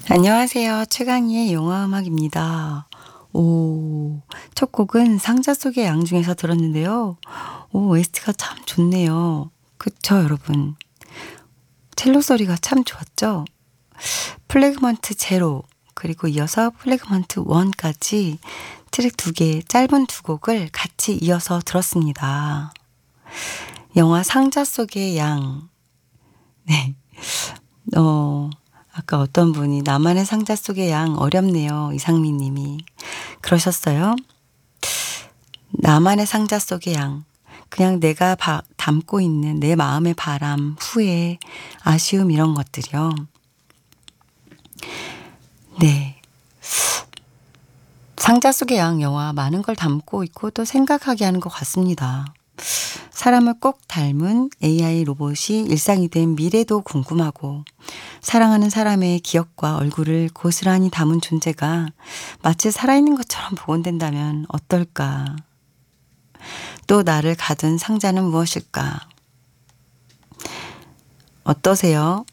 안녕하세요. 최강희의 영화음악입니다. 첫 곡은 상자 속의 양 중에서 들었는데요. OST가 참 좋네요. 그쵸, 여러분? 첼로 소리가 참 좋았죠? 플래그먼트 제로, 그리고 이어서 플래그먼트 1까지 트랙 두 개, 짧은 두 곡을 같이 이어서 들었습니다. 영화 상자 속의 양. 네. 아까 어떤 분이 나만의 상자 속의 양 어렵네요. 이상민 님이. 그러셨어요? 나만의 상자 속의 양. 그냥 내가 담고 있는 내 마음의 바람, 후회, 아쉬움 이런 것들이요. 네. 상자 속의 양 영화 많은 걸 담고 있고 또 생각하게 하는 것 같습니다. 사람을 꼭 닮은 AI 로봇이 일상이 된 미래도 궁금하고 사랑하는 사람의 기억과 얼굴을 고스란히 담은 존재가 마치 살아있는 것처럼 복원된다면 어떨까? 또 나를 가둔 상자는 무엇일까? 어떠세요?